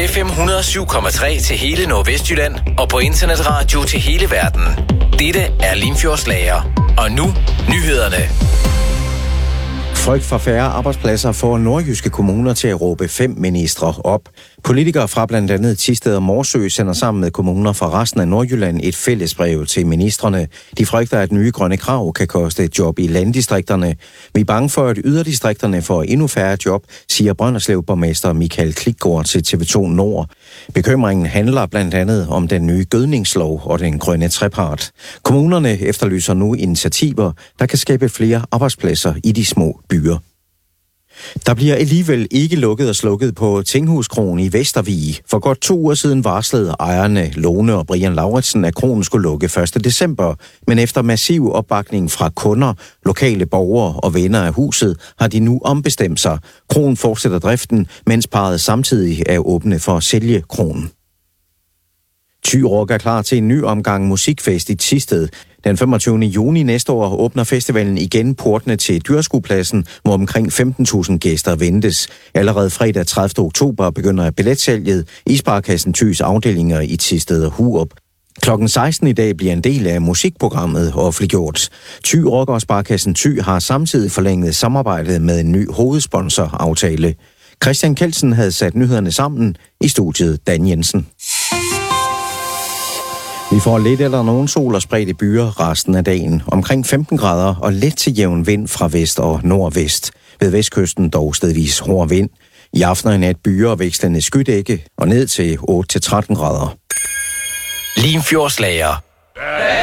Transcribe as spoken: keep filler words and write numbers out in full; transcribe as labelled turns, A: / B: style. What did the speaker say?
A: F M hundrede og syv komma tre til hele Nordvestjylland og på internetradio til hele verden. Dette er Limfjordslager. Og nu, nyhederne.
B: Frygt for færre arbejdspladser får nordjyske kommuner til at råbe fem ministre op. Politikere fra blandt andet Thisted og Morsø sender sammen med kommuner fra resten af Nordjylland et fællesbrev til ministrene. De frygter, at nye grønne krav kan koste et job i landdistrikterne. Vi er bange for, at yderdistrikterne får endnu færre job, siger Brønderslev-borgmester Michael Klitgaard til T V to Nord. Bekymringen handler blandt andet om den nye gødningslov og den grønne trepart. Kommunerne efterlyser nu initiativer, der kan skabe flere arbejdspladser i de små byer. Der bliver alligevel ikke lukket og slukket på Tinghuskroen i Vestervig. For godt to uger siden varslede ejerne Lone og Brian Lauritsen, at kronen skulle lukke første december. Men efter massiv opbakning fra kunder, lokale borgere og venner af huset, har de nu ombestemt sig. Kronen fortsætter driften, mens parret samtidig er åbne for at sælge kronen. Thy Rock er klar til en ny omgang musikfest i Thisted. Den femogtyvende juni næste år åbner festivalen igen portene til Dyrskuepladsen, hvor omkring femten tusind gæster ventes. Allerede fredag tredivte oktober begynder billetsalget i Sparekassen Thys afdelinger i Thisted og Hurup. Klokken seksten i dag bliver en del af musikprogrammet offentliggjort. Thy Rock og Sparekassen Thy har samtidig forlænget samarbejdet med en ny hovedsponsoraftale. Christian Kelsen havde sat nyhederne sammen i studiet Dan Jensen. Vi får lidt eller nogen sol og spredte byer resten af dagen. Omkring femten grader og let til jævn vind fra vest og nordvest. Ved vestkysten dog stedvis hård vind. I aften og i nat byer og vekslende skydække og ned til otte til tretten grader.
A: Limfjordslager.